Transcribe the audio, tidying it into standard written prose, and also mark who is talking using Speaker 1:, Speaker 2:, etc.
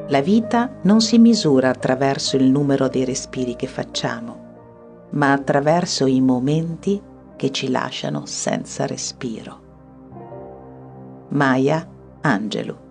Speaker 1: La vita non si misura attraverso il numero dei respiri che facciamo, ma attraverso i momenti che ci lasciano senza respiro. Maya Angelou.